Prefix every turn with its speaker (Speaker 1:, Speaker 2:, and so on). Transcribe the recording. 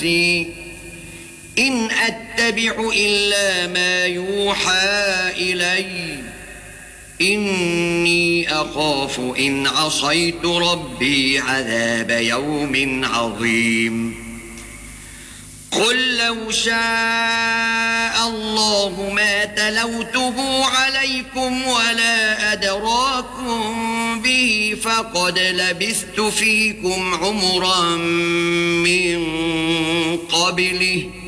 Speaker 1: نفسي إن أتبع إلا ما يوحى إلي إني أخاف إن عصيت ربي عذاب يوم عظيم قل لو شاء الله ما تلوته عليكم ولا أدراكم به فقد لبثت فيكم عمرا من قبله